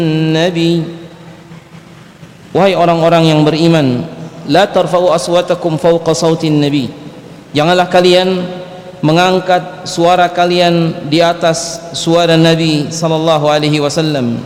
Nabi, wahai orang-orang yang beriman, la tarfa'u aswatakum fawqa sautin nabi, janganlah kalian mengangkat suara kalian di atas suara Nabi sallallahu alaihi wasallam.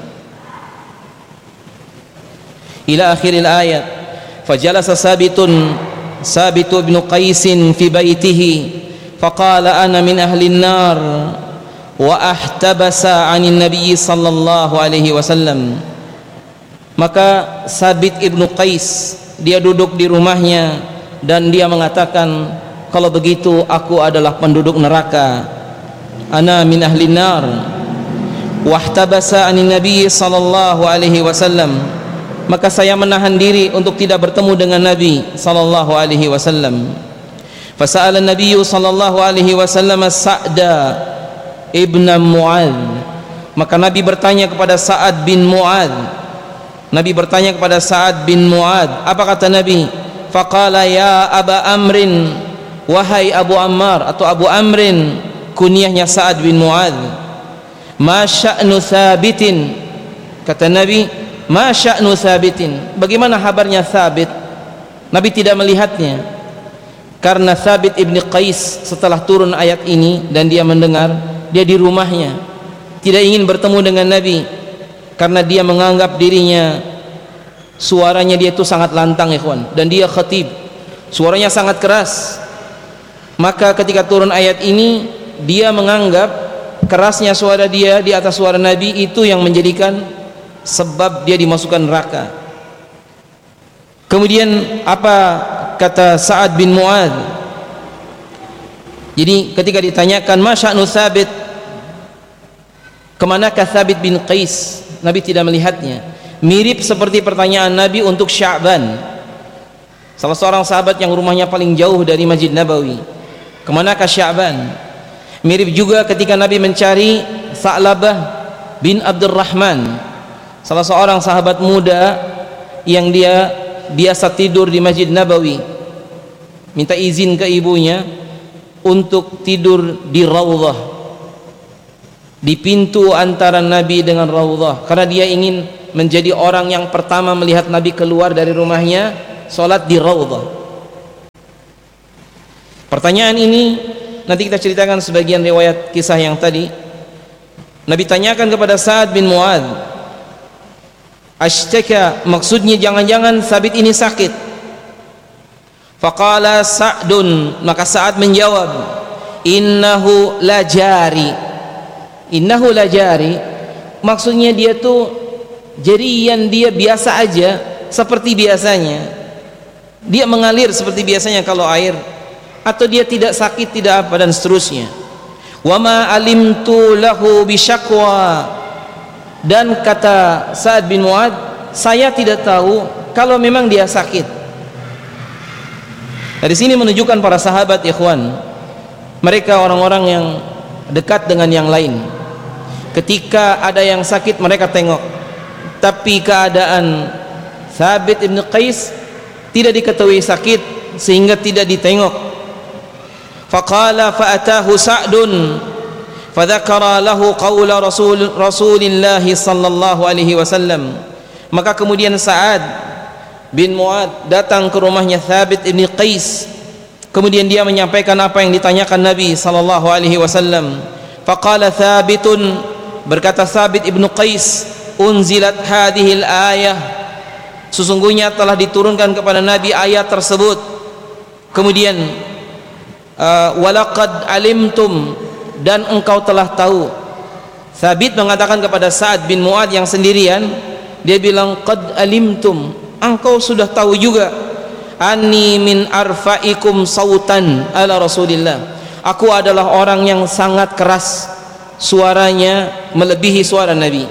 Ila akhiril ayat. Fajalasa Sabit bin Qais fi baitihi faqala ana min ahli an-nar wa ahtabasa 'anil nabiy sallallahu alaihi wasallam. Maka Sabit ibnu Qais dia duduk di rumahnya dan dia mengatakan, kalau begitu aku adalah penduduk neraka, ana min ahli nar. Wahtabasa 'anil nabiy sallallahu alaihi wasallam, maka saya menahan diri untuk tidak bertemu dengan Nabi sallallahu alaihi wasallam. Fasa'ala an-nabiy sallallahu alaihi wasallam Sa'da ibn Mu'adz, maka Nabi bertanya kepada Sa'ad bin Mu'adz. Nabi bertanya kepada Sa'ad bin Mu'adz, apa kata Nabi? Faqala ya Aba Amrin, wahai Abu Ammar atau Abu Amrin, kunyahnya Sa'ad bin Mu'adz. Ma sya'nu Thabitin, kata Nabi, ma sya'nu Thabitin, bagaimana kabarnya Thabit? Nabi tidak melihatnya karena Thabit ibn Qais setelah turun ayat ini dan dia mendengar, dia di rumahnya, tidak ingin bertemu dengan Nabi karena dia menganggap dirinya, suaranya dia itu sangat lantang ikhwan, dan dia khatib, suaranya sangat keras. Maka ketika turun ayat ini, dia menganggap kerasnya suara dia di atas suara Nabi itu yang menjadikan sebab dia dimasukkan neraka. Kemudian apa kata Sa'ad bin Mu'adz? Jadi ketika ditanyakan ma sya'nu Thabit, kemanakah Thabit bin Qais, Nabi tidak melihatnya. Mirip seperti pertanyaan Nabi untuk Sya'ban, salah seorang sahabat yang rumahnya paling jauh dari Masjid Nabawi, kemanakah Sya'ban? Mirip juga ketika Nabi mencari Sa'labah bin Abdurrahman, salah seorang sahabat muda yang dia biasa tidur di Masjid Nabawi, minta izin ke ibunya untuk tidur di Raudhah, di pintu antara Nabi dengan Raudhah, karena dia ingin menjadi orang yang pertama melihat Nabi keluar dari rumahnya, sholat di Raudhah. Pertanyaan ini nanti kita ceritakan sebagian riwayat kisah yang tadi. Nabi tanyakan kepada Sa'ad bin Mu'adz, ashtaka, maksudnya jangan-jangan Thabit ini sakit. Faqala Sa'dun, maka Sa'ad menjawab, innahu lajari. Innahu lajari, maksudnya dia tuh jarian, dia biasa aja seperti biasanya, dia mengalir seperti biasanya kalau air, atau dia tidak sakit, tidak apa, dan seterusnya. Wa ma alimtu lahu bisyaqwa, dan kata Sa'ad bin Mu'adz, saya tidak tahu kalau memang dia sakit. Dari sini menunjukkan para sahabat ikhwan, mereka orang-orang yang dekat dengan yang lain. Ketika ada yang sakit mereka tengok, tapi keadaan Thabit ibn Qais tidak diketahui sakit sehingga tidak ditengok. Faqala fa'atahu Sa'dun fadzakara lahu qaula Rasulillah sallallahu alaihi wasallam. Maka kemudian Sa'ad bin Mu'adz datang ke rumahnya Thabit ibn Qais, kemudian dia menyampaikan apa yang ditanyakan Nabi sallallahu alaihi wasallam. Faqala Thabitun, berkata Thabit ibnu Qais, unzilat hadhil ayah, sesungguhnya telah diturunkan kepada Nabi ayat tersebut. Kemudian walaqad alimtum, dan engkau telah tahu. Thabit mengatakan kepada Sa'ad bin Mu'adz yang sendirian, dia bilang qad alimtum, engkau sudah tahu juga, anni min arfaikum sautan ala Rasulillah, aku adalah orang yang sangat keras suaranya, melebihi suara Nabi.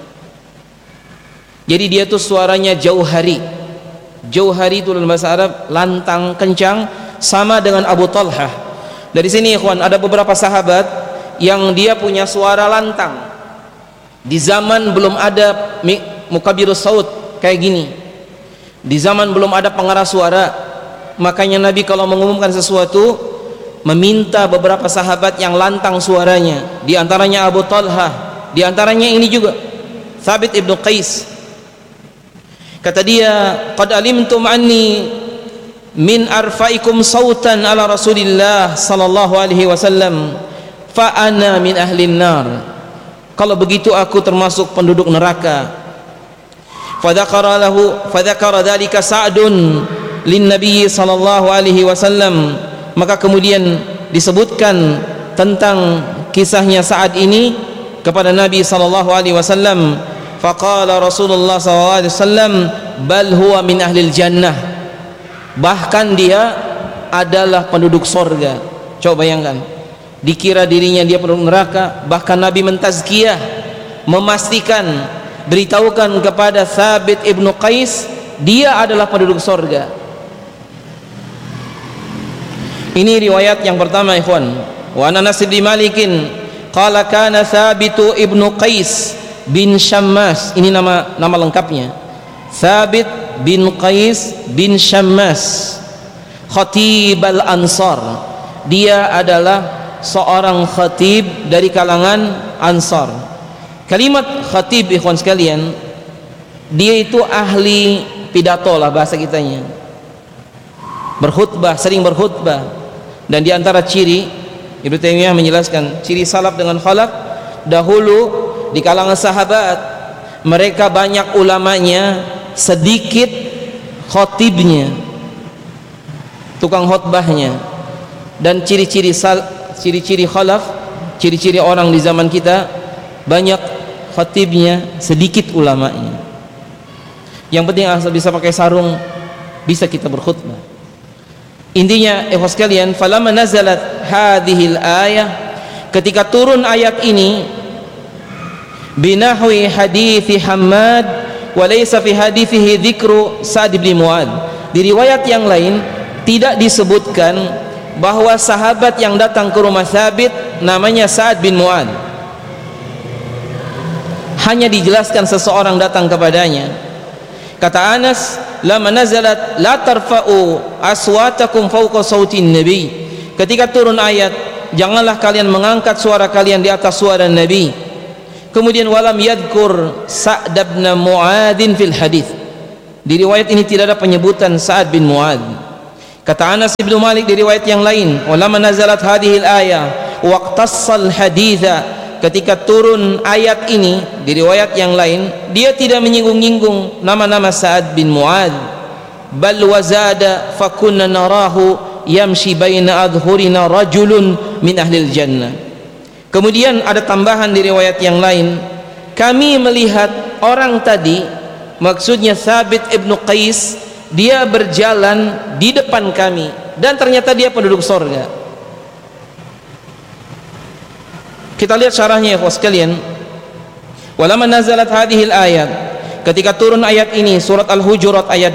Jadi dia tuh suaranya jauhari. Jauhari itu dalam bahasa Arab lantang, kencang, sama dengan Abu Talhah. Dari sini ikhwan, ada beberapa sahabat yang dia punya suara lantang. Di zaman belum ada mukabirus saut kayak gini, di zaman belum ada pengeras suara, makanya Nabi kalau mengumumkan sesuatu meminta beberapa sahabat yang lantang suaranya, di antaranya Abu Talhah, di antaranya ini juga Thabit ibnu Qais. Kata dia, qad alimtum anni min arfaikum sautan ala Rasulillah sallallahu alaihi wasallam fa ana min ahlin nar. Kalau begitu aku termasuk penduduk neraka. Fadzakara dzalika Sa'dun lin Nabi sallallahu alaihi wasallam. Maka kemudian disebutkan tentang kisahnya Sa'ad ini kepada Nabi sallallahu alaihi wasallam. Faqala Rasulullah sallallahu alaihi wasallam, bal huwa min ahlil jannah. Bahkan dia adalah penduduk sorga. Coba bayangkan, dikira dirinya dia penduduk neraka, bahkan Nabi mentazkiyah, memastikan, beritahukan kepada Thabit ibnu Qais dia adalah penduduk sorga. Ini riwayat yang pertama, ikhwan. Wa Anas bin Malikin qala kana Thabit ibnu Qais bin Syammas. Ini nama lengkapnya, Thabit bin Qais bin Syammas, khatib al-Ansar. Dia adalah seorang khatib dari kalangan Ansar. Kalimat khatib, ikhwan sekalian, dia itu ahli pidato lah bahasa kitanya, berkhutbah, sering berkhutbah. Dan di antara ciri, Ibnu Taimiyah menjelaskan ciri salaf dengan khalaf, dahulu di kalangan sahabat mereka banyak ulamanya, sedikit khatibnya, tukang khutbahnya. Dan ciri-ciri khalaf, ciri-ciri orang di zaman kita, banyak khatibnya, sedikit ulamanya. Yang penting asal bisa pakai sarung, bisa kita berkhutbah. Intinya, ikhwas sekalian, falamma nazalat hadhil ayah, ketika turun ayat ini, binahwi hadithi Hammad wa laysa fi hadithihi dzikru Sa'd bin Mu'adz. Di riwayat yang lain tidak disebutkan bahwa sahabat yang datang ke rumah Thabit namanya Sa'd bin Mu'adz. Hanya dijelaskan seseorang datang kepadanya. Kata Anas, lamma nazalat la tarfa'u aswatakum fawqa sautin nabi. Ketika turun ayat, janganlah kalian mengangkat suara kalian di atas suara Nabi. Kemudian walam yadhkur Sa'd bin Mu'adzin fil hadis. Di riwayat ini tidak ada penyebutan Sa'd bin Mu'adz. Kata Anas bin Malik di riwayat yang lain, walamma nazalat hadhil ayah waqtassal haditha. Ketika turun ayat ini, di riwayat yang lain, dia tidak menyinggung-nyinggung nama-nama Sa'd bin Mu'adz. Bal wazada fakunna narahu yamshi baina adhurina rajulun min ahlil jannah. Kemudian ada tambahan di riwayat yang lain, kami melihat orang tadi, maksudnya Thabit ibnu Qais, dia berjalan di depan kami dan ternyata dia penduduk sorga. Kita lihat syarahnya, ya sekalian. Walamma nazalat hadhil ayat, ketika turun ayat ini, surat Al-Hujurat ayat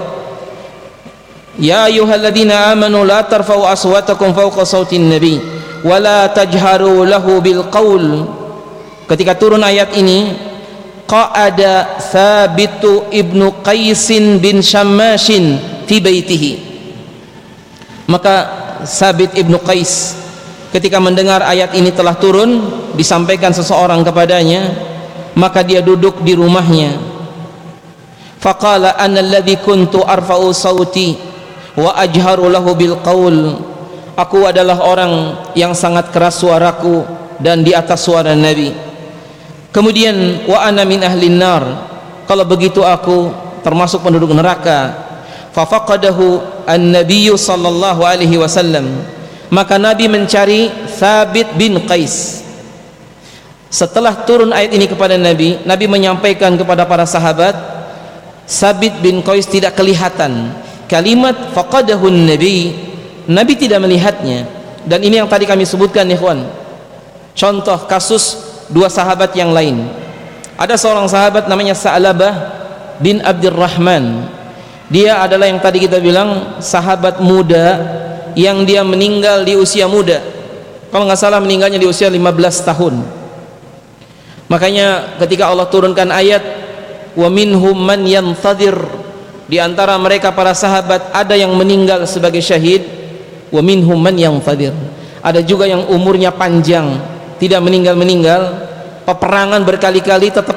2, ya ayyuhalladzina amanu la tarfa'u aswatakum fawqa sautin nabi wa la tajharu lahu bil qaul. Ketika turun ayat ini, qa'ada Thabitu ibnu Qaisin bin Syammashin fi baitihi. Maka Thabit ibnu Qais ketika mendengar ayat ini telah turun, disampaikan seseorang kepadanya, maka dia duduk di rumahnya. Faqala ana alladhi kuntu arfa'u sauti wa ajharu lahu bil qaul. Aku adalah orang yang sangat keras suaraku dan di atas suara Nabi. Kemudian wa ana min ahlin nar, kalau begitu aku termasuk penduduk neraka. Fa faqadahu an-nabiy sallallahu alaihi wasallam. Maka Nabi mencari Thabit bin Qais. Setelah turun ayat ini kepada Nabi, Nabi menyampaikan kepada para sahabat, Thabit bin Qais tidak kelihatan. Kalimat faqadahun Nabi, Nabi tidak melihatnya. Dan ini yang tadi kami sebutkan, ikhwan, contoh kasus dua sahabat yang lain. Ada seorang sahabat namanya Sa'labah bin Abdurrahman. Dia adalah yang tadi kita bilang sahabat muda yang dia meninggal di usia muda. Kalau nggak salah meninggalnya di usia 15 tahun. Makanya ketika Allah turunkan ayat wa minhum man yantadhir, di antara mereka para sahabat ada yang meninggal sebagai syahid, wa minhum man yantadhir, ada juga yang umurnya panjang, tidak meninggal-meninggal, peperangan berkali-kali tetap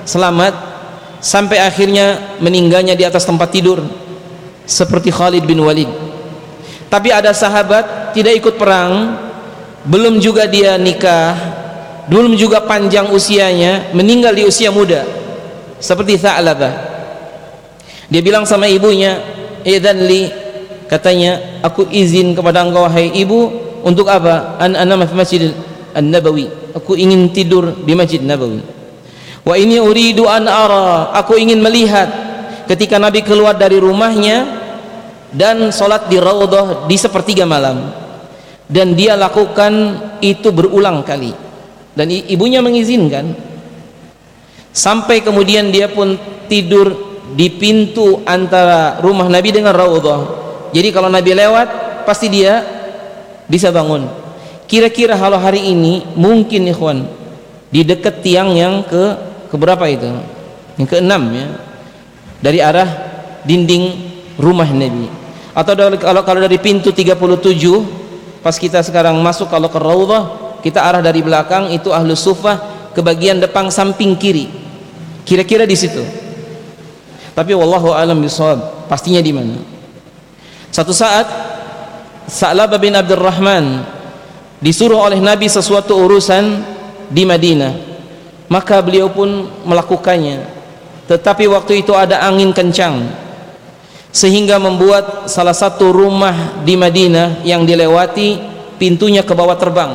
selamat sampai akhirnya meninggalnya di atas tempat tidur seperti Khalid bin Walid. Tapi ada sahabat tidak ikut perang, belum juga dia nikah, belum juga panjang usianya, meninggal di usia muda seperti Tha'labah. Dia bilang sama ibunya, "Idzan li," katanya, "aku izin kepada engkau wahai ibu, untuk apa? An anama fi Masjid An-Nabawi, aku ingin tidur di Masjid Nabawi. Wa ini uridu an ara, aku ingin melihat ketika Nabi keluar dari rumahnya dan sholat di Raudhah di sepertiga malam." Dan dia lakukan itu berulang kali, dan ibunya mengizinkan. Sampai kemudian dia pun tidur di pintu antara rumah Nabi dengan Raudhah. Jadi kalau Nabi lewat pasti dia bisa bangun. Kira-kira kalau hari ini mungkin ikhwan di dekat tiang yang ke berapa itu? Yang ke-6 ya. Dari arah dinding rumah Nabi. Atau kalau dari pintu 37 pas kita sekarang masuk kalau ke Raudhah, kita arah dari belakang itu Ahlus Suffah ke bagian depan samping kiri. Kira-kira di situ. Tapi wallahu alam bisawab, pastinya di mana. Satu saat Sa'labah bin Abdurrahman disuruh oleh Nabi sesuatu urusan di Madinah, maka beliau pun melakukannya. Tetapi waktu itu ada angin kencang sehingga membuat salah satu rumah di Madinah yang dilewati pintunya ke bawah terbang.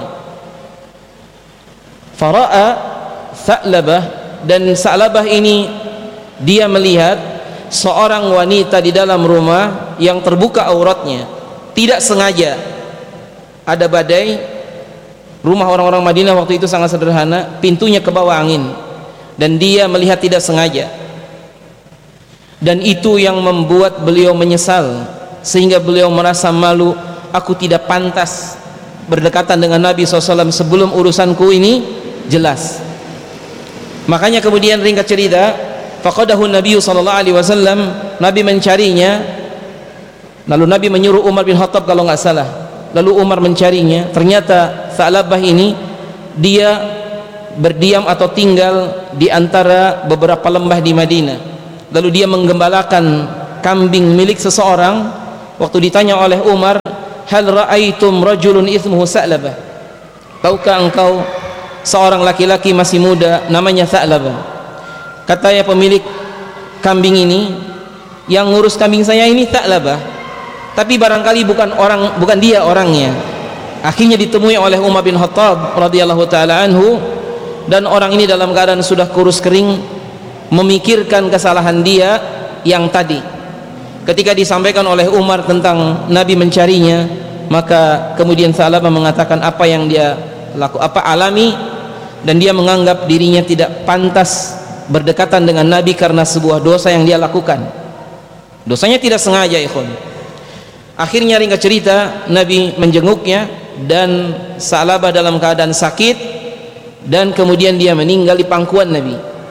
Fara'a Tha'labah, dan Sa'labah ini dia melihat seorang wanita di dalam rumah yang terbuka auratnya. Tidak sengaja ada badai, rumah orang-orang Madinah waktu itu sangat sederhana, pintunya ke bawah angin, dan dia melihat tidak sengaja. Dan itu yang membuat beliau menyesal, sehingga beliau merasa malu, aku tidak pantas berdekatan dengan Nabi SAW sebelum urusanku ini jelas. Makanya kemudian ringkas cerita, faqadahu Nabi SAW, Nabi mencarinya. Lalu Nabi menyuruh Umar bin Khattab kalau nggak salah. Lalu Umar mencarinya. Ternyata Tha'labah ini dia berdiam atau tinggal di antara beberapa lembah di Madinah. Lalu dia menggembalakan kambing milik seseorang. Waktu ditanya oleh Umar, hal ra'aitum rajulun ismuhu Tha'labah, tahukah engkau seorang laki-laki masih muda namanya Tha'labah? Katanya pemilik kambing ini, yang ngurus kambing saya ini Tha'labah, tapi barangkali bukan dia orangnya. Akhirnya ditemui oleh Umar bin Khattab radhiyallahu taala anhu, dan orang ini dalam keadaan sudah kurus kering, memikirkan kesalahan dia yang tadi. Ketika disampaikan oleh Umar tentang Nabi mencarinya, maka kemudian Tha'labah mengatakan apa yang dia alami, dan dia menganggap dirinya tidak pantas berdekatan dengan Nabi karena sebuah dosa yang dia lakukan. Dosanya tidak sengaja, ikhwan. Akhirnya ringkas cerita, Nabi menjenguknya dan Sa'labah dalam keadaan sakit, dan kemudian dia meninggal di pangkuan Nabi.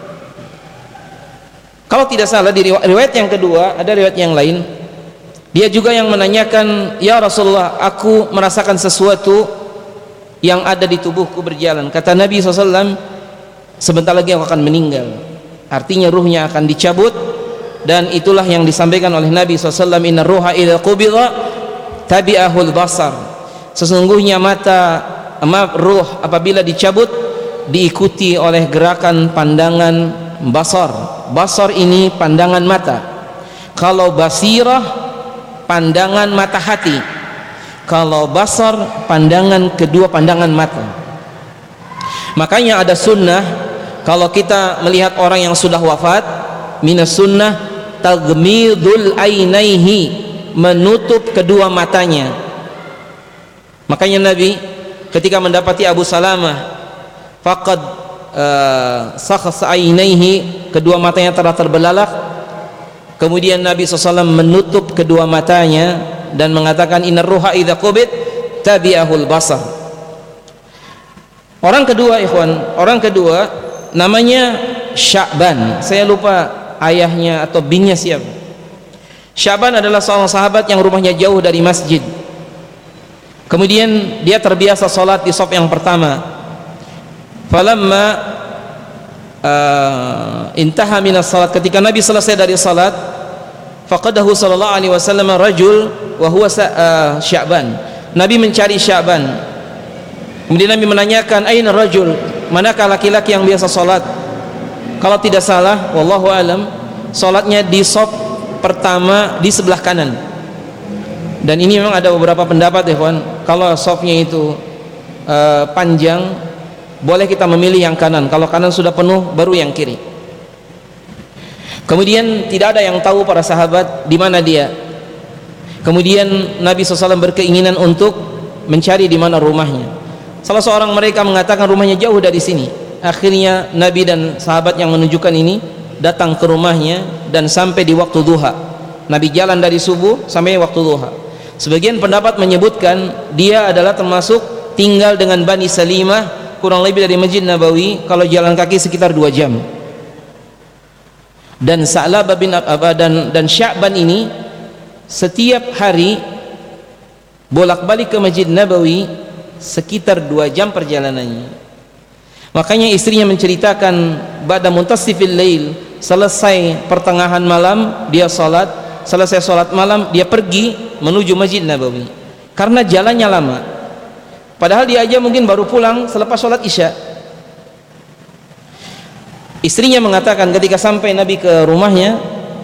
Kalau tidak salah di riwayat yang kedua, ada riwayat yang lain, dia juga yang menanyakan, ya Rasulullah, aku merasakan sesuatu yang ada di tubuhku berjalan. Kata Nabi SAW, sebentar lagi aku akan meninggal, artinya ruhnya akan dicabut. Dan itulah yang disampaikan oleh Nabi SAW, inna ruha idza qubidha tabi'ahul basar, sesungguhnya ruh apabila dicabut diikuti oleh gerakan pandangan basar. Basar ini pandangan mata, kalau basirah pandangan mata hati, kalau basar pandangan kedua pandangan mata. Makanya ada sunnah kalau kita melihat orang yang sudah wafat, minas sunnah tagmidul ainaihi, menutup kedua matanya. Makanya Nabi ketika mendapati Abu Salamah faqad sakhas ainaihi, kedua matanya telah terbelalak, kemudian Nabi SAW menutup kedua matanya dan mengatakan innar ruha idza qubid tabi'ahul basar. Orang kedua, ikhwan, orang kedua namanya Sya'ban. Saya lupa ayahnya atau binnya siapa. Sya'ban adalah seorang sahabat yang rumahnya jauh dari masjid. Kemudian dia terbiasa sholat di shaf yang pertama. Falamma intaha minas salat, ketika Nabi selesai dari salat, faqadahu sallallahu alaihi wasallam rajul wa huwa Sya'ban. Nabi mencari Sya'ban. Kemudian Nabi menanyakan, aina rajul, manakah laki-laki yang biasa salat? Kalau tidak salah, wallahu alam, salatnya di shaf pertama di sebelah kanan. Dan ini memang ada beberapa pendapat ya kawan, kalau shafnya itu panjang, boleh kita memilih yang kanan. Kalau kanan sudah penuh, baru yang kiri. Kemudian tidak ada yang tahu para sahabat di mana dia. Kemudian Nabi SAW berkeinginan untuk mencari di mana rumahnya. Salah seorang mereka mengatakan rumahnya jauh dari sini. Akhirnya Nabi dan sahabat yang menunjukkan ini datang ke rumahnya dan sampai di waktu duha. Nabi jalan dari subuh sampai waktu duha. Sebagian pendapat menyebutkan dia adalah termasuk tinggal dengan Bani Salimah, kurang lebih dari Masjid Nabawi kalau jalan kaki sekitar 2 jam. Dan Sa'labah bin dan Sya'ban ini setiap hari bolak-balik ke Masjid Nabawi sekitar 2 jam perjalanannya. Makanya istrinya menceritakan, ba'da muntasifil lail, selesai pertengahan malam dia salat, selesai salat malam dia pergi menuju Masjid Nabawi karena jalannya lama. Padahal dia aja mungkin baru pulang selepas sholat isya. Istrinya mengatakan ketika sampai Nabi ke rumahnya,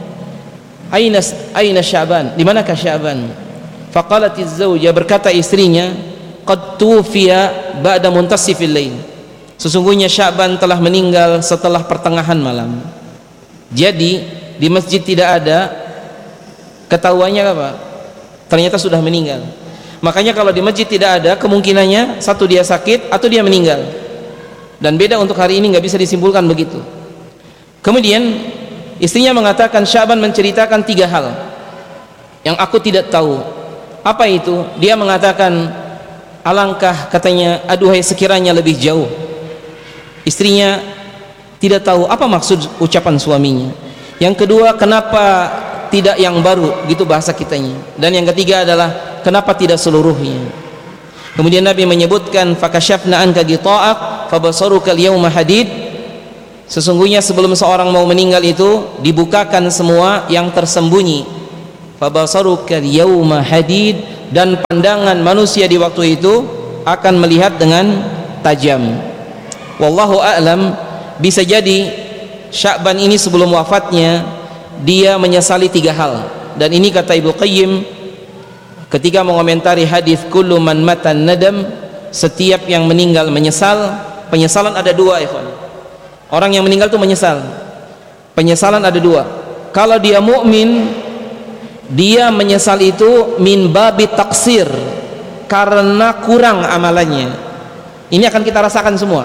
Aina Sya'ban, di manakah Sya'ban? Faqalatiz zawjah, berkata istrinya, qad tufiya ba'da muntasifil lail. Sesungguhnya Sya'ban telah meninggal setelah pertengahan malam. Jadi di masjid tidak ada, ketahuannya apa? Ternyata sudah meninggal. Makanya kalau di masjid tidak ada, kemungkinannya satu dia sakit atau dia meninggal. Dan beda untuk hari ini, nggak bisa disimpulkan begitu. Kemudian istrinya mengatakan, Sya'ban menceritakan 3 hal yang aku tidak tahu. Apa itu? Dia mengatakan, alangkah, katanya, aduhai sekiranya lebih jauh. Istrinya tidak tahu apa maksud ucapan suaminya. Yang kedua, kenapa tidak yang baru, gitu bahasa kitanya. Dan yang ketiga adalah kenapa tidak seluruhnya. Kemudian Nabi menyebutkan, fakashafna anka ghita'ak fabasaruka al-yawma hadid. Sesungguhnya sebelum seorang mau meninggal itu dibukakan semua yang tersembunyi. Fabasaruka al-yawma hadid, dan pandangan manusia di waktu itu akan melihat dengan tajam. Wallahu a'lam, bisa jadi Sya'ban ini sebelum wafatnya dia menyesali 3 hal. Dan ini kata Ibnu Qayyim ketika mengomentari hadis kullu man matan nadam, setiap yang meninggal menyesal. Penyesalan ada 2 ikhwan. Orang yang meninggal itu menyesal. Penyesalan ada 2. Kalau dia mukmin, dia menyesal itu min babi taksir, karena kurang amalannya. Ini akan kita rasakan semua.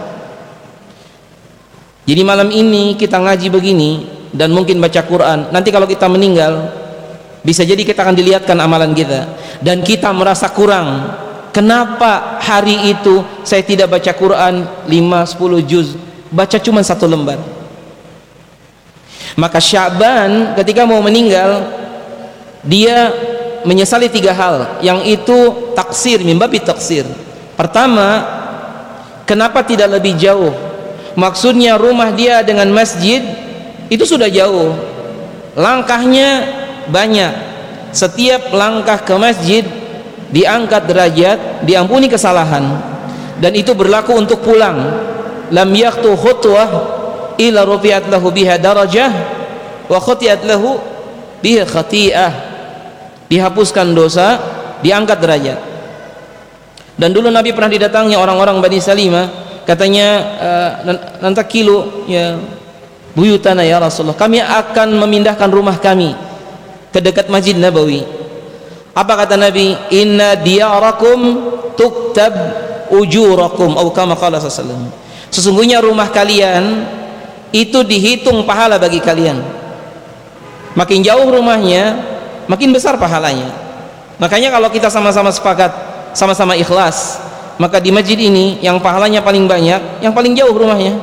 Jadi malam ini kita ngaji begini dan mungkin baca Quran, nanti kalau kita meninggal bisa jadi kita akan dilihatkan amalan kita dan kita merasa kurang. Kenapa hari itu saya tidak baca Quran 5-10 juz, baca cuma 1 lembar? Maka Sya'ban ketika mau meninggal dia menyesali 3 hal yang itu taksir, mimbabi taksir. Pertama, kenapa tidak lebih jauh? Maksudnya rumah dia dengan masjid itu sudah jauh, langkahnya banyak. Setiap langkah ke masjid diangkat derajat, diampuni kesalahan. Dan itu berlaku untuk pulang. Lam yaqtu khutwah illa rufi'at lahu biha darajah wa khuti'at lahu biha khati'ah. Dihapuskan dosa, diangkat derajat. Dan dulu Nabi pernah didatangi orang-orang Bani Salimah, katanya, nantakilu ya buyutana ya Rasulullah, kami akan memindahkan rumah kami ke dekat Masjid Nabawi. Apa kata Nabi? Inna diyarakum tuktab ujurakum, atau kama qala sallallahu. Sesungguhnya rumah kalian itu dihitung pahala bagi kalian. Makin jauh rumahnya, makin besar pahalanya. Makanya kalau kita sama-sama sepakat, sama-sama ikhlas, maka di masjid ini yang pahalanya paling banyak, yang paling jauh rumahnya.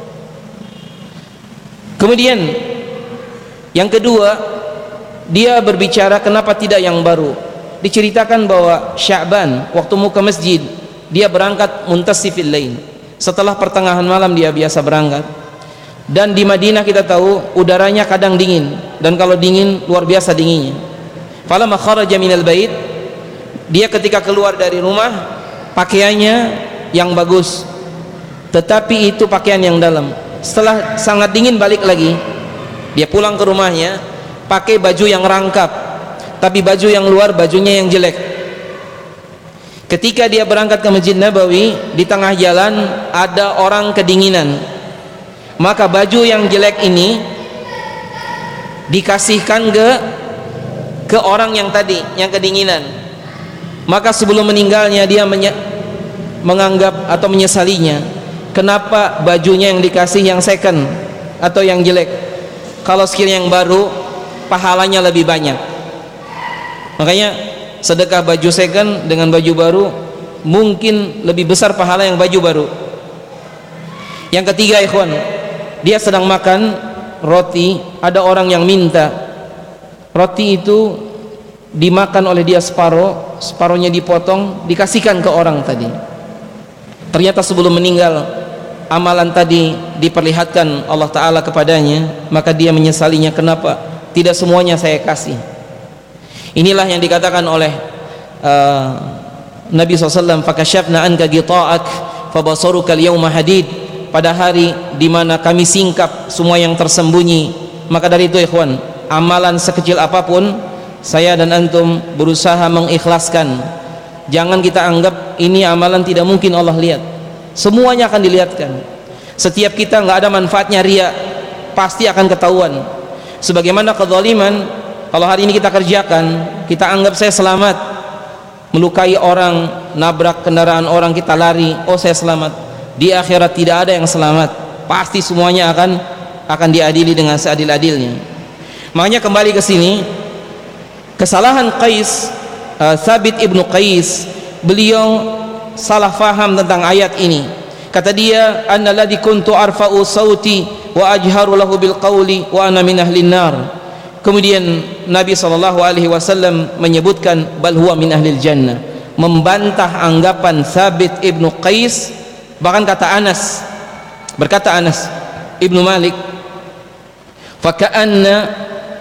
Kemudian yang kedua, dia berbicara kenapa tidak yang baru. Diceritakan bahwa Sya'ban waktu mau ke masjid dia berangkat muntasifil lail, setelah pertengahan malam dia biasa berangkat. Dan di Madinah kita tahu udaranya kadang dingin, dan kalau dingin luar biasa dinginnya. Falamma kharaja minal bait, dia ketika keluar dari rumah pakaiannya yang bagus, tetapi itu pakaian yang dalam. Setelah sangat dingin balik lagi, dia pulang ke rumahnya pakai baju yang rangkap, tapi baju yang luar bajunya yang jelek. Ketika dia berangkat ke Masjid Nabawi, di tengah jalan ada orang kedinginan, maka baju yang jelek ini dikasihkan ke orang yang tadi yang kedinginan. Maka sebelum meninggalnya dia menganggap atau menyesalinya, kenapa bajunya yang dikasih yang second atau yang jelek, kalau sekiranya yang baru pahalanya lebih banyak. Makanya sedekah baju second dengan baju baru mungkin lebih besar pahala yang baju baru. Yang ketiga, ikhwan, dia sedang makan roti, ada orang yang minta roti itu dimakan oleh dia separohnya dipotong dikasihkan ke orang tadi. Ternyata sebelum meninggal amalan tadi diperlihatkan Allah Ta'ala kepadanya, maka dia menyesalinya, kenapa tidak semuanya saya kasih. Inilah yang dikatakan oleh Nabi SAW, fakashafna anka gita'ak fabasaruka al-yawma hadid, pada hari di mana kami singkap semua yang tersembunyi. Maka dari itu, ikhwan, amalan sekecil apapun saya dan antum berusaha mengikhlaskan. Jangan kita anggap ini amalan tidak mungkin Allah lihat, semuanya akan dilihatkan. Setiap kita nggak ada manfaatnya riya, pasti akan ketahuan. Sebagaimana kezaliman, kalau hari ini kita kerjakan, kita anggap saya selamat, melukai orang, nabrak kendaraan orang, kita lari, oh saya selamat. Di akhirat tidak ada yang selamat, pasti semuanya akan diadili dengan seadil-adilnya. Makanya kembali ke sini, kesalahan Thabit ibnu Qais, beliau salah faham tentang ayat ini. Kata dia, annalladzi kuntu arfa'u sauti wa ajharu lahu bil qawli wa ana min ahlin nar. Kemudian Nabi SAW menyebutkan bal huwa min ahlil jannah, membantah anggapan Thabit ibnu Qais. Bahkan berkata Anas ibnu Malik, faka'anna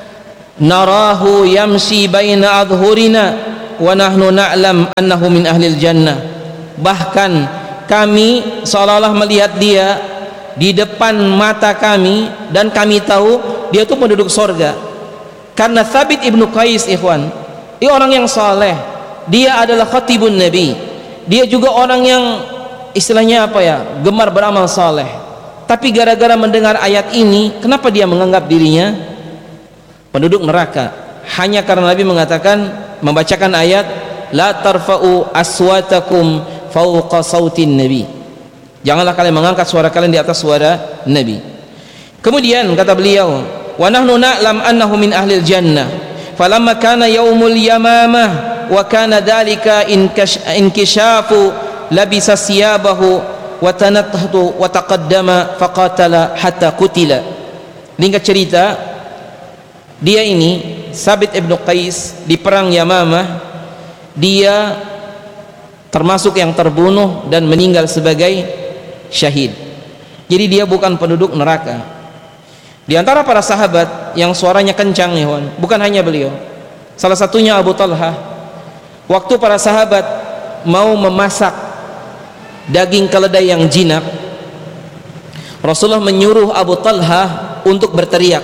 narahu yamshi baina adhurina wa nahnu na'lam annahu min ahlil jannah. Bahkan kami seolah-olah melihat dia di depan mata kami dan kami tahu dia itu penduduk sorga. Karena Thabit ibnu Qais, ikhwan, dia orang yang saleh, dia adalah khatibun Nabi, dia juga orang yang istilahnya apa ya, gemar beramal saleh. Tapi gara-gara mendengar ayat ini, kenapa dia menganggap dirinya penduduk neraka? Hanya karena Nabi mengatakan, membacakan ayat la tarfa'u aswatakum fawqa sautin nabi, janganlah kalian mengangkat suara kalian di atas suara Nabi. Kemudian kata beliau, wa nahnu na'lam annahu min ahlil jannah, falamma kana yaumul yamamah wa kana dalika inkishafu labisa siyabahu wa tanathatu wa taqaddama faqatala hatta qutila. Ringkas cerita, dia ini Thabit ibnu Qais di perang Yamamah, dia termasuk yang terbunuh dan meninggal sebagai syahid. Jadi dia bukan penduduk neraka. Di antara para sahabat yang suaranya kencang, bukan hanya beliau, salah satunya Abu Talha. Waktu para sahabat mau memasak daging keledai yang jinak, Rasulullah menyuruh Abu Talha untuk berteriak.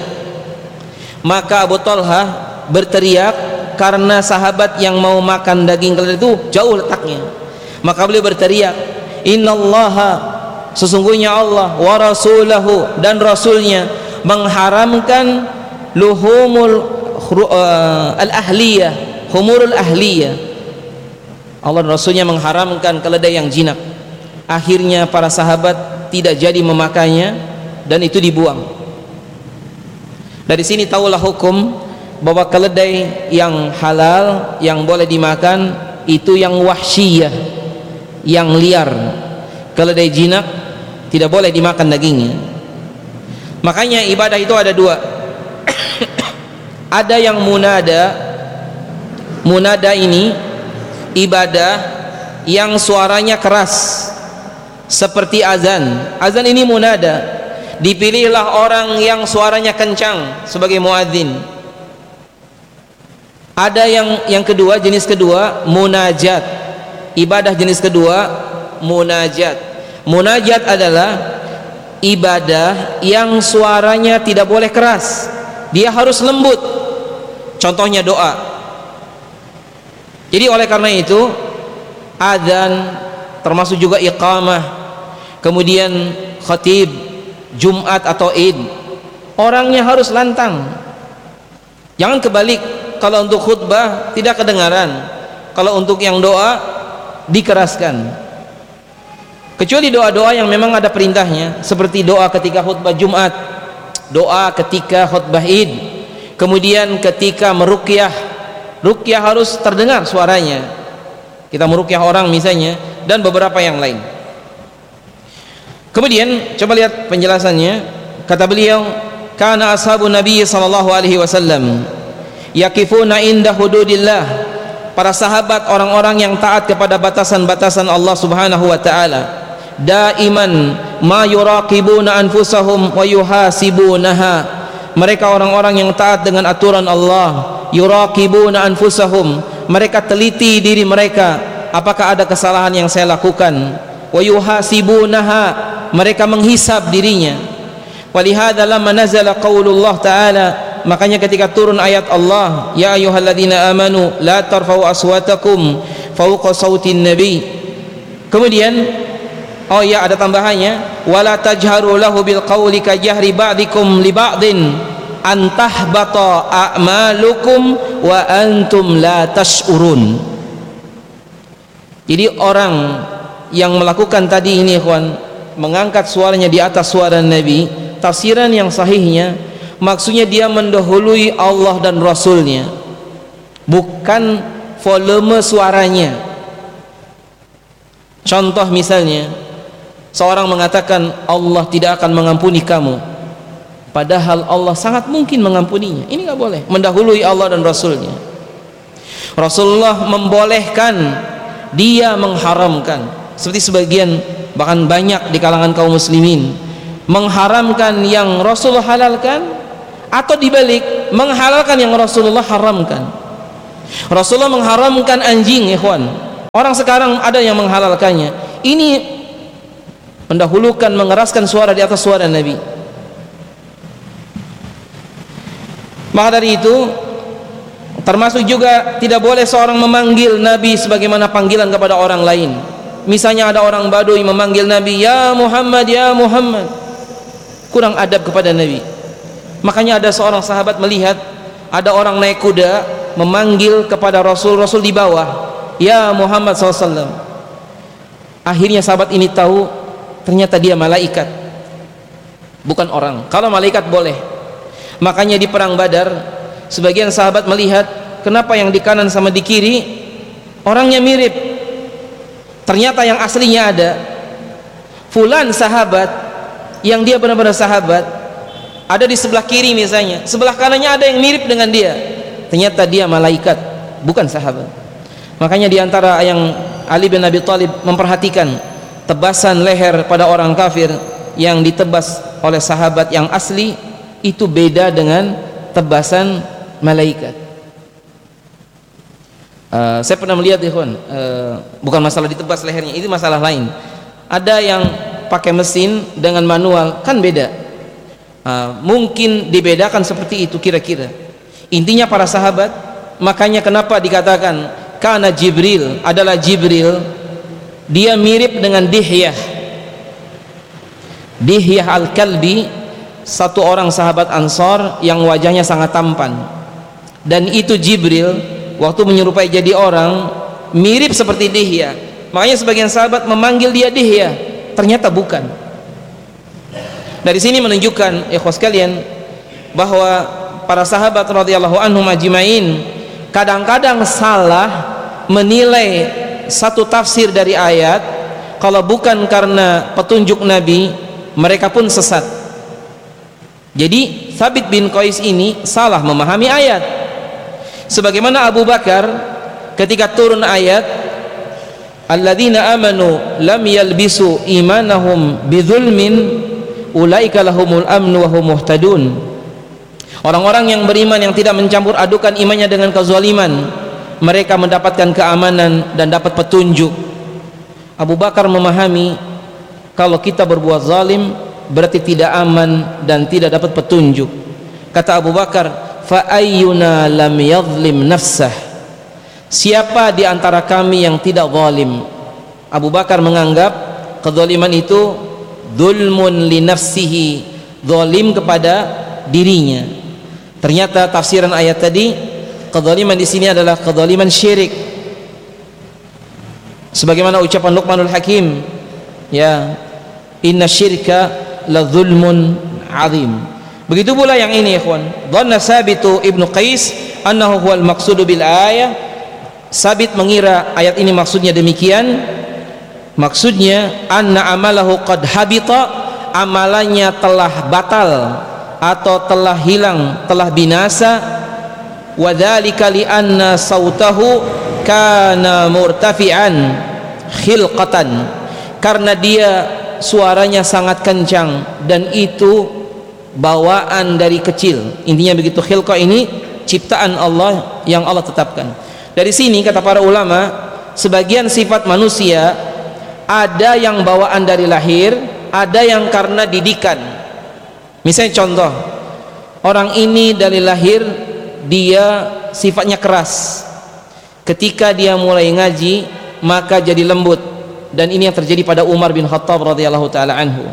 Maka Abu Talha berteriak karena sahabat yang mau makan daging keledai itu jauh letaknya. Maka beliau berteriak, innallaha, sesungguhnya Allah, wa rasulahu, dan rasulnya mengharamkan luhumul al-ahliyah, humurul ahliyah. Allah dan rasulnya mengharamkan keledai yang jinak. Akhirnya para sahabat tidak jadi memakainya dan itu dibuang. Dari sini tahulah hukum bahwa keledai yang halal yang boleh dimakan itu yang wahsyiyah, yang liar. Keledai jinak tidak boleh dimakan dagingnya. Makanya ibadah itu ada dua. Ada yang munada. Munada ini ibadah yang suaranya keras seperti azan. Azan ini munada. dipilihlah orang yang suaranya kencang sebagai muadzin. Ada yang kedua, jenis kedua, munajat. Ibadah jenis kedua, munajat. Munajat adalah ibadah yang suaranya tidak boleh keras, dia harus lembut. Contohnya doa. Jadi oleh karena itu adzan, termasuk juga iqamah, kemudian khatib Jumat atau Id, orangnya harus lantang. Jangan kebalik, kalau untuk khutbah tidak kedengaran, kalau untuk yang doa dikeraskan. Kecuali doa-doa yang memang ada perintahnya, seperti doa ketika khutbah Jumat, doa ketika khutbah Id, kemudian ketika meruqyah, ruqyah harus terdengar suaranya, kita meruqyah orang misalnya, dan beberapa yang lain. Kemudian coba lihat penjelasannya. Kata beliau, kana ashabun nabi sallallahu alaihi wasallam yaqifuna inda hududillah. Para sahabat orang-orang yang taat kepada batasan-batasan Allah Subhanahu wa taala, daiman ma yuraqibuna anfusahum wa yuhasibunaha. Mereka orang-orang yang taat dengan aturan Allah, yuraqibuna anfusahum, mereka teliti diri mereka, apakah ada kesalahan yang saya lakukan, wa yuhasibunaha, mereka menghisab dirinya. Walihada lamma nazala qaulullah ta'ala, makanya ketika turun ayat Allah, ya ayyuhalladzina amanu la tarfa'u aswatakum fawqa sautin nabi. Kemudian oh ya, ada tambahannya, wala tajharu lahu bil qawli ka jahri ba'dikum li ba'din an tahbata a'malukum wa antum la tash'urun. Jadi orang yang melakukan tadi ini ikhwan, mengangkat suaranya di atas suara Nabi, tafsiran yang sahihnya maksudnya dia mendahului Allah dan Rasulnya, bukan volume suaranya. Contoh misalnya, seorang mengatakan Allah tidak akan mengampuni kamu, padahal Allah sangat mungkin mengampuninya. Ini nggak boleh, mendahului Allah dan Rasulnya. Rasulullah membolehkan, dia mengharamkan. Seperti sebagian, bahkan banyak di kalangan kaum muslimin mengharamkan yang Rasulullah halalkan, atau dibalik, menghalalkan yang Rasulullah haramkan. Rasulullah mengharamkan anjing, ikhwan, orang sekarang ada yang menghalalkannya. Ini mendahulukan, mengeraskan suara di atas suara Nabi. Maka dari itu termasuk juga tidak boleh seorang memanggil Nabi sebagaimana panggilan kepada orang lain. Misalnya ada orang Badui memanggil Nabi, ya Muhammad, ya Muhammad, kurang adab kepada Nabi. Makanya ada seorang sahabat melihat ada orang naik kuda memanggil kepada Rasul, Rasul di bawah, ya Muhammad SAW. Akhirnya sahabat ini tahu ternyata dia malaikat, bukan orang. Kalau malaikat boleh. Makanya di perang Badar sebagian sahabat melihat kenapa yang di kanan sama di kiri orangnya mirip. Ternyata yang aslinya ada fulan sahabat yang dia benar-benar sahabat ada di sebelah kiri misalnya, sebelah kanannya ada yang mirip dengan dia, ternyata dia malaikat, bukan sahabat. Makanya diantara yang Ali bin Abi Thalib memperhatikan tebasan leher pada orang kafir yang ditebas oleh sahabat yang asli itu beda dengan tebasan malaikat. Saya pernah melihat ikhwan, bukan masalah ditebas lehernya, itu masalah lain. Ada yang pakai mesin dengan manual, kan beda. Mungkin dibedakan seperti itu kira-kira. Intinya para sahabat, makanya kenapa dikatakan karena Jibril adalah Jibril, dia mirip dengan Dihyah. Dihyah Al-Kalbi, satu orang sahabat Ansar yang wajahnya sangat tampan, dan itu Jibril waktu menyerupai jadi orang mirip seperti Dihyah. Makanya sebagian sahabat memanggil dia Dihyah, ternyata bukan. Dari sini menunjukkan ikhwas sekalian bahwa para sahabat radhiyallahu anhum ajmain kadang-kadang salah menilai satu tafsir dari ayat, kalau bukan karena petunjuk Nabi mereka pun sesat. Jadi Thabit bin Qais ini salah memahami ayat, sebagaimana Abu Bakar ketika turun ayat alladzina amanu lam yalbisu imanahum bidzulmin ulaika lahumul amnu wa hum muhtadun. Orang-orang yang beriman yang tidak mencampur adukan imannya dengan kezaliman, mereka mendapatkan keamanan dan dapat petunjuk. Abu Bakar memahami kalau kita berbuat zalim berarti tidak aman dan tidak dapat petunjuk. Kata Abu Bakar, fa ayyuna lam yadhlim nafsah, siapa di antara kami yang tidak zalim? Abu Bakar menganggap kezaliman itu dzulmun li nafsihi, zalim kepada dirinya. Ternyata tafsiran ayat tadi, kezaliman di sini adalah kezaliman syirik. Sebagaimana ucapan Luqmanul Hakim, ya, inna syirka la dzulmun azim. Begitu pula yang ini, ikhwan. Dhanna Sabitu ibnu Qais annahu huwal maqsudu bil ayah. Sabit mengira ayat ini maksudnya demikian. Maksudnya anna amalahu qad habita, amalannya telah batal atau telah hilang, telah binasa. Wa dzalika li anna sautahu kana murtafi'an khilqatan, karena dia suaranya sangat kencang dan itu bawaan dari kecil. Intinya begitu, khilqah ini ciptaan Allah yang Allah tetapkan. Dari sini kata para ulama, sebagian sifat manusia ada yang bawaan dari lahir, ada yang karena didikan. Misalnya contoh, orang ini dari lahir dia sifatnya keras, ketika dia mulai ngaji maka jadi lembut, dan ini yang terjadi pada Umar bin Khattab radhiyallahu taala anhu.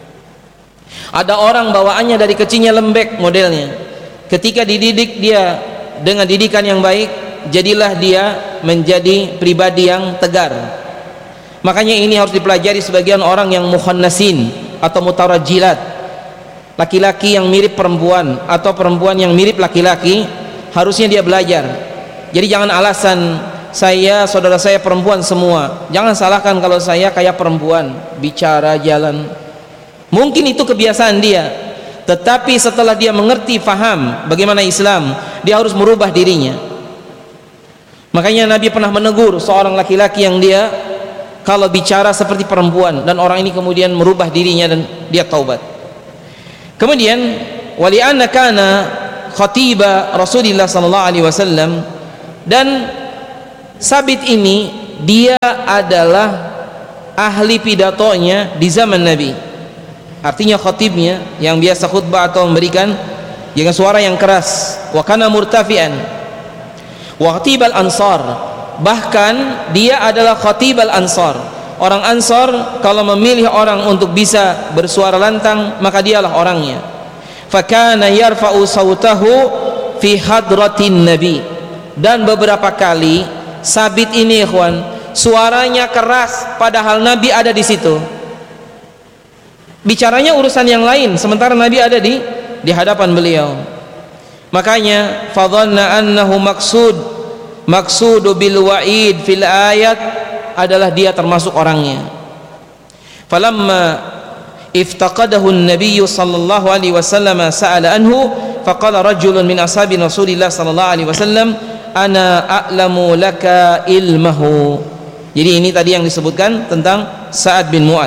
Ada orang bawaannya dari kecilnya lembek modelnya, ketika dididik dia dengan didikan yang baik, jadilah dia menjadi pribadi yang tegar. Makanya ini harus dipelajari sebagian orang yang mukhannasin atau mutarajjilat, laki-laki yang mirip perempuan atau perempuan yang mirip laki-laki, harusnya dia belajar. Jadi jangan alasan saya, saudara saya perempuan semua, jangan salahkan kalau saya kayak perempuan, bicara, jalan. Mungkin itu kebiasaan dia, tetapi setelah dia mengerti, faham bagaimana Islam, dia harus merubah dirinya. Makanya Nabi pernah menegur seorang laki-laki yang dia kalau bicara seperti perempuan, dan orang ini kemudian merubah dirinya dan dia taubat. Kemudian wali anna kana khatiba Rasulullah sallallahu alaihi wasallam, dan Sabit ini dia adalah ahli pidatonya di zaman Nabi. Artinya khatibnya yang biasa khutbah atau memberikan dengan suara yang keras. Wa kana murtafi'an wa khatibal ansar, bahkan dia adalah khatibal ansar. Orang Ansar kalau memilih orang untuk bisa bersuara lantang, maka dialah orangnya. Fakana yarfa'u sautahu fi hadratin nabi, dan beberapa kali Sabit ini, ikhwan, suaranya keras padahal Nabi ada di situ. Bicaranya urusan yang lain sementara Nabi ada di hadapan beliau. Makanya fadhanna annahu maqsudu bil wa'id fil ayat adalah dia termasuk orangnya. Falamma iftaqadahu an-nabiy sallallahu alaihi wasallam sa'ala anhu faqala rajulun min ashabi Rasulillah sallallahu alaihi wasallam ana a'lamu laka ilmahu. Jadi ini tadi yang disebutkan tentang Sa'ad bin Mu'ad.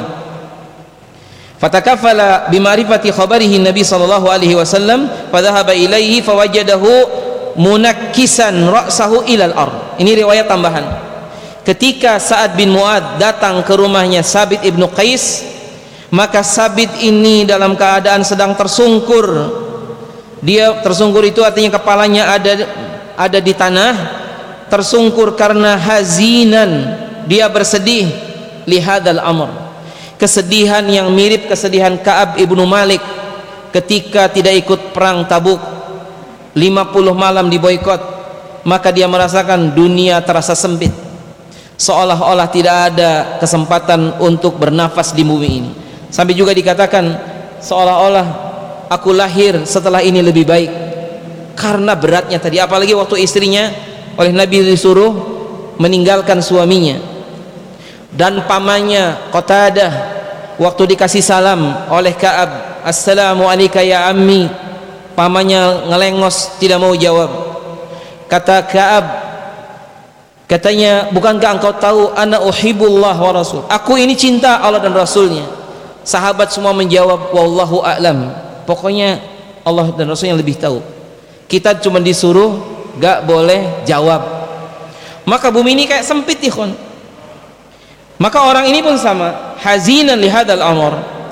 Fatakafala bima'rifati khabarihi Nabi sallallahu alaihi wasallam fadhahaba ilaihi fawajadahu munakkisan ra'sahu ilal ard. Ini riwayat tambahan. Ketika Sa'ad bin Mu'ad datang ke rumahnya Sabit ibnu Qais, maka Sabit ini dalam keadaan sedang tersungkur. Dia tersungkur itu artinya kepalanya ada di tanah, tersungkur karena hazinan, dia bersedih lihadal amr, kesedihan yang mirip kesedihan Ka'ab ibnu Malik ketika tidak ikut perang Tabuk, 50 malam diboikot, maka dia merasakan dunia terasa sempit, seolah-olah tidak ada kesempatan untuk bernafas di bumi ini. Sampai juga dikatakan seolah-olah aku lahir setelah ini lebih baik, karena beratnya tadi. Apalagi waktu istrinya oleh Nabi disuruh meninggalkan suaminya, dan pamannya Qatadah waktu dikasih salam oleh Ka'ab, assalamu alayka ya ammi, pamannya ngelengos tidak mau jawab. Kata Ka'ab, katanya, bukankah engkau tahu ana uhibbullah wa rasul, aku ini cinta Allah dan Rasulnya, Sahabat semua menjawab wallahu a'lam, pokoknya Allah dan Rasulnya lebih tahu. Kita cuma disuruh gak boleh jawab. Maka bumi ini kayak sempit, ikhwan. Maka orang ini pun sama, hazinan li hadzal amr.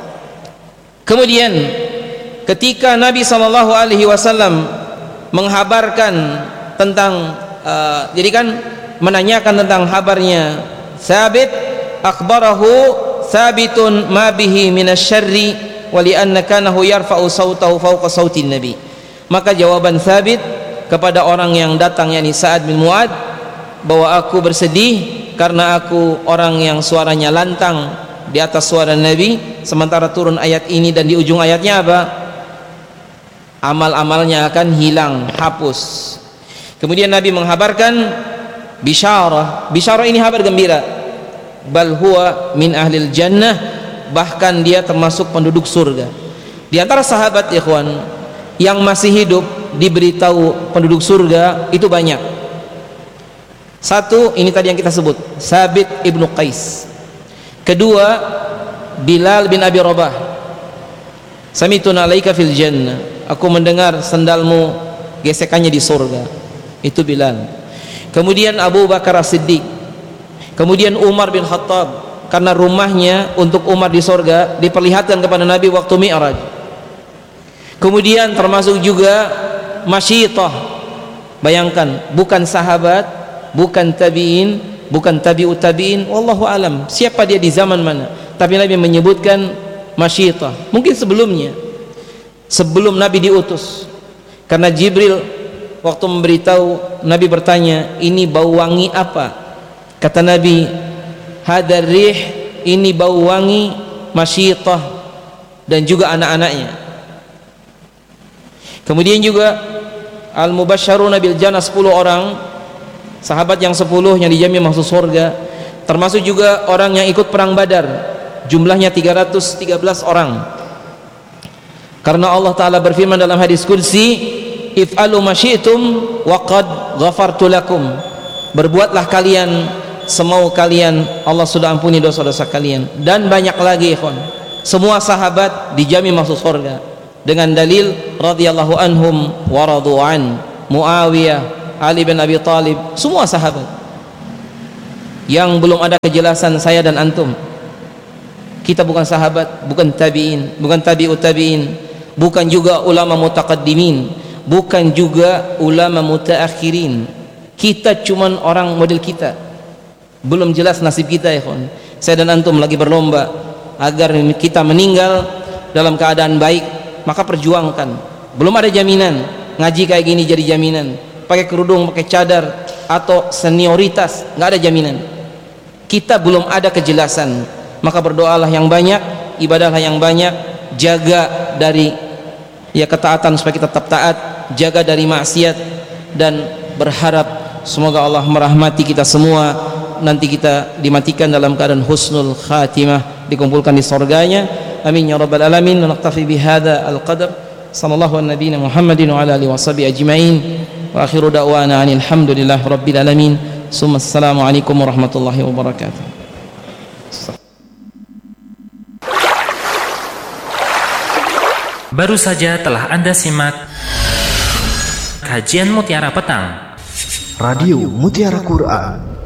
Kemudian ketika Nabi SAW menghabarkan tentang jadi kan menanyakan tentang kabarnya Thabit, akhbarahu Thabitun ma bihi minasyarri wa li anna kanahu yarfa'u sautahu fawqa sautin nabi. Maka jawaban Thabit kepada orang yang datang, yakni Sa'ad bin Mu'ad, bahwa aku bersedih karena aku orang yang suaranya lantang di atas suara Nabi, sementara turun ayat ini dan di ujung ayatnya apa? Amal-amalnya akan hilang, hapus. Kemudian Nabi menghabarkan bisyarah. Bisyarah ini kabar gembira. Bal huwa min ahlil jannah, bahkan dia termasuk penduduk surga. Di antara sahabat, ikhwan, yang masih hidup diberitahu penduduk surga itu banyak. Satu, ini tadi yang kita sebut, Thabit ibnu Qais. Kedua, Bilal bin Abi Rabah. Sami'tu alaika fil jannah, aku mendengar sendalmu gesekannya di surga. Itu Bilal. Kemudian Abu Bakar As-Siddiq. Kemudian Umar bin Khattab, karena rumahnya untuk Umar di surga diperlihatkan kepada Nabi waktu Mi'raj. Kemudian termasuk juga Masyitah. Bayangkan, bukan sahabat, bukan tabi'in, bukan tabi'ut tabi'in, wallahu alam siapa dia di zaman mana, tapi Nabi menyebutkan Masyitah. Mungkin sebelumnya, sebelum Nabi diutus, karena Jibril waktu memberitahu, Nabi bertanya, ini bau wangi apa? Kata Nabi, hadar rih, ini bau wangi Masyitah dan juga anak-anaknya. Kemudian juga al-mubasysyaruna bil jannah, 10 orang sahabat yang 10 yang dijamin masuk surga, termasuk juga orang yang ikut perang Badar, jumlahnya 313 orang. Karena Allah Ta'ala berfirman dalam hadis qudsi, if'alu ma syi'tum wa qad ghafartu lakum, berbuatlah kalian semau kalian, Allah sudah ampuni dosa-dosa kalian. Dan banyak lagi, ikhwan. Semua sahabat dijamin masuk surga dengan dalil radhiyallahu anhum wa radu'an. Muawiyah, Ali bin Abi Thalib, semua sahabat. Yang belum ada kejelasan saya dan antum, kita bukan sahabat, bukan tabi'in, bukan tabi'ut tabi'in, bukan juga ulama mutaqaddimin, bukan juga ulama mutaakhirin. Kita cuman orang model kita. Belum jelas nasib kita, ya kawan. Saya dan antum lagi berlomba agar kita meninggal dalam keadaan baik, maka perjuangkan. Belum ada jaminan ngaji kayak gini jadi jaminan, pakai kerudung, pakai cadar, atau senioritas, nggak ada jaminan. Kita belum ada kejelasan, maka berdoalah yang banyak, ibadahlah yang banyak, jaga dari ketaatan supaya kita tetap taat, jaga dari maksiat, dan berharap semoga Allah merahmati kita semua, nanti kita dimatikan dalam keadaan husnul khatimah, dikumpulkan di surganya. Amin ya rabbal alamin. Naktafi bihadza alqadar. Sallallahu ala nabiyyina Muhammadin wa ala alihi washabihi ajmain. Wa akhiru da'wana anil hamdulillahi rabbil alamin. Summa assalamu alaikum warahmatullahi wabarakatuh. Baru saja telah Anda simak kajian Mutiara Petang, Radio Mutiara Quran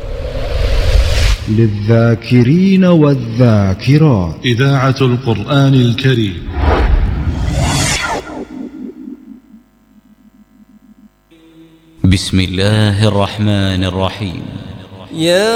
للذاكرين والذاكرات. إذاعة القرآن الكريم. بسم الله الرحمن الرحيم.